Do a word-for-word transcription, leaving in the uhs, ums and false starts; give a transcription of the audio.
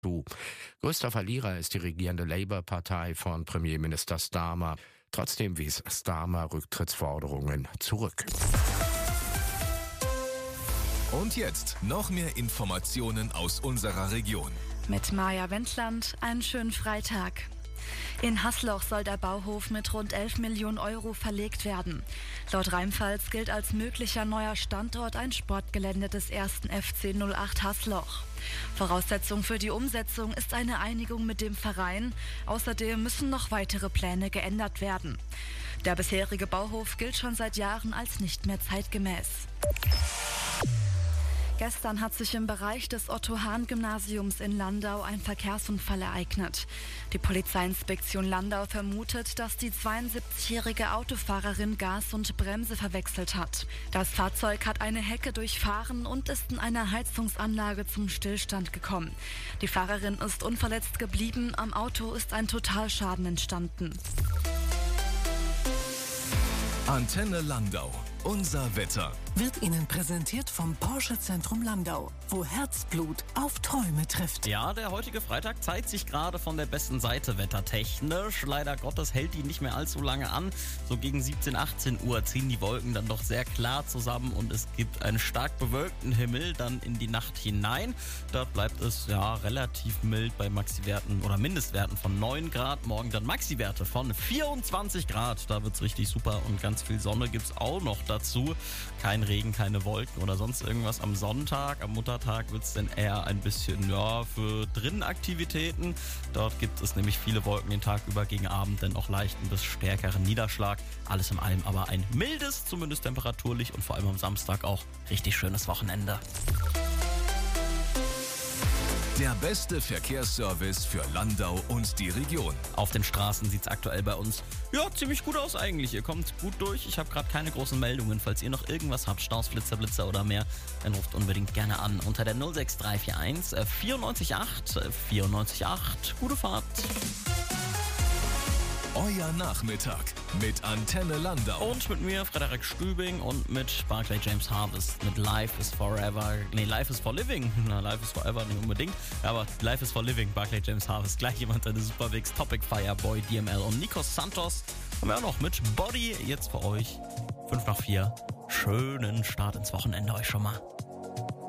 Du. Größter Verlierer ist die regierende Labour-Partei von Premierminister Starmer. Trotzdem wies Starmer Rücktrittsforderungen zurück. Und jetzt noch mehr Informationen aus unserer Region. Mit Maja Wendland, einen schönen Freitag. In Haßloch soll der Bauhof mit rund elf Millionen Euro verlegt werden. Laut Rheinpfalz gilt als möglicher neuer Standort ein Sportgelände des ersten F C null acht Haßloch. Voraussetzung für die Umsetzung ist eine Einigung mit dem Verein. Außerdem müssen noch weitere Pläne geändert werden. Der bisherige Bauhof gilt schon seit Jahren als nicht mehr zeitgemäß. Gestern hat sich im Bereich des Otto-Hahn-Gymnasiums in Landau ein Verkehrsunfall ereignet. Die Polizeiinspektion Landau vermutet, dass die zweiundsiebzigjährige Autofahrerin Gas und Bremse verwechselt hat. Das Fahrzeug hat eine Hecke durchfahren und ist in einer Heizungsanlage zum Stillstand gekommen. Die Fahrerin ist unverletzt geblieben, am Auto ist ein Totalschaden entstanden. Antenne Landau. Unser Wetter wird Ihnen präsentiert vom Porsche Zentrum Landau, wo Herzblut auf Träume trifft. Ja, der heutige Freitag zeigt sich gerade von der besten Seite wettertechnisch. Leider Gottes hält die nicht mehr allzu lange an. So gegen siebzehn, achtzehn Uhr ziehen die Wolken dann doch sehr klar zusammen und es gibt einen stark bewölkten Himmel dann in die Nacht hinein. Dort bleibt es ja relativ mild bei Maxiwerten oder Mindestwerten von neun Grad. Morgen dann Maxiwerte von vierundzwanzig Grad. Da wird's richtig super und ganz viel Sonne gibt's auch noch dazu. Kein Regen, keine Wolken oder sonst irgendwas am Sonntag. Am Muttertag wird es dann eher ein bisschen ja, für Drinnenaktivitäten. Dort gibt es nämlich viele Wolken den Tag über, gegen Abend dann auch leichten bis stärkeren Niederschlag. Alles in allem aber ein mildes, zumindest temperaturlich und vor allem am Samstag auch richtig schönes Wochenende. Der beste Verkehrsservice für Landau und die Region. Auf den Straßen sieht es aktuell bei uns ja ziemlich gut aus eigentlich. Ihr kommt gut durch. Ich habe gerade keine großen Meldungen. Falls ihr noch irgendwas habt, Staus, Flitzer, Blitzer oder mehr, dann ruft unbedingt gerne an unter der null sechs drei vier eins vierundneunzig acht vierundneunzig acht. Gute Fahrt. Euer Nachmittag mit Antenne Landau. Und mit mir, Frederik Stübing, und mit Barclay James Harvest mit Life is Forever. Nee, Life is for Living. Na, Life is Forever nicht unbedingt. Aber Life is for Living, Barclay James Harvest. Gleich jemand seine Superwigs, Topic, Fireboy, D M L und Nikos Santos. Haben wir auch noch mit Body. Jetzt für euch fünf nach vier. Schönen Start ins Wochenende euch schon mal.